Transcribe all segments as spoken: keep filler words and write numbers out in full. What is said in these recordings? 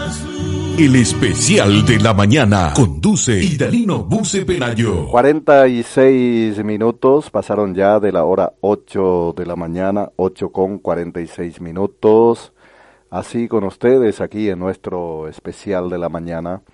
El especial de la mañana conduce Idalino Buce Pelayo. cuarenta y seis minutos pasaron ya de la hora ocho de la mañana, ocho con cuarenta y seis minutos. Así con ustedes aquí en nuestro especial de la mañana.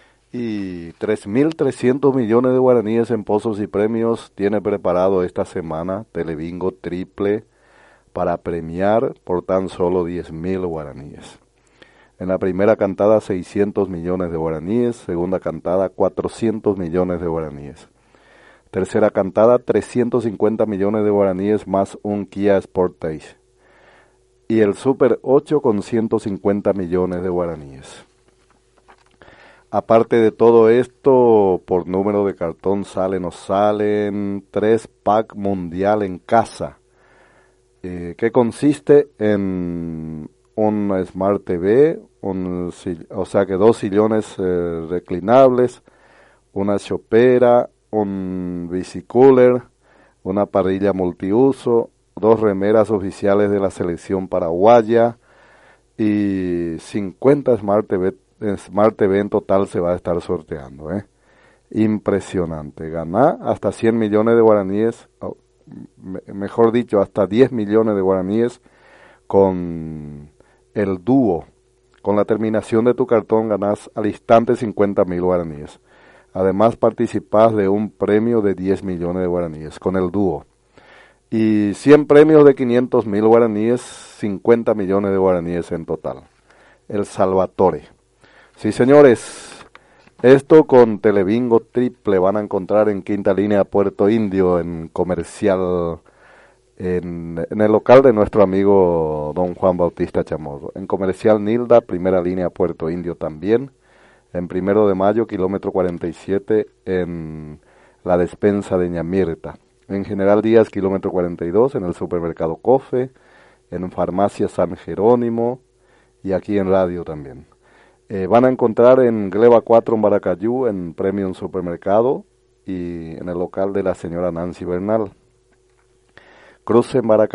Y tres mil trescientos millones de guaraníes en pozos y premios tiene preparado esta semana Telebingo Triple para premiar por tan solo diez mil guaraníes. En la primera cantada seiscientos millones de guaraníes, segunda cantada cuatrocientos millones de guaraníes. Tercera cantada trescientos cincuenta millones de guaraníes más un Kia Sportage. Y el Super ocho con ciento cincuenta millones de guaraníes. Aparte de todo esto, por número de cartón salen o salen tres pack mundial en casa, eh, que consiste en un Smart T V, un, o sea que dos sillones eh, reclinables, una chopera, un bicicooler, una parrilla multiuso, dos remeras oficiales de la selección paraguaya y cincuenta Smart T V, Smart T V en total se va a estar sorteando, ¿eh? Impresionante, ganá hasta cien millones de guaraníes, oh, me, mejor dicho, hasta diez millones de guaraníes con el dúo. Con la terminación de tu cartón ganás al instante cincuenta mil guaraníes. Además participás de un premio de diez millones de guaraníes con el dúo. Y cien premios de quinientos mil guaraníes, cincuenta millones de guaraníes en total. El Salvatore. Sí, señores, esto con Telebingo Triple van a encontrar en Quinta Línea Puerto Indio, en comercial, en, en el local de nuestro amigo don Juan Bautista Chamorro. En comercial Nilda, primera línea Puerto Indio también. En Primero de Mayo, kilómetro cuarenta y siete, en la despensa de Ñamirta. En General Díaz, kilómetro cuarenta y dos, en el supermercado Cofe, en Farmacia San Jerónimo y aquí en radio también. Eh, van a encontrar en Gleba cuatro en Baracayú, en Premium Supermercado y en el local de la señora Nancy Bernal. Cruce en Baracayú.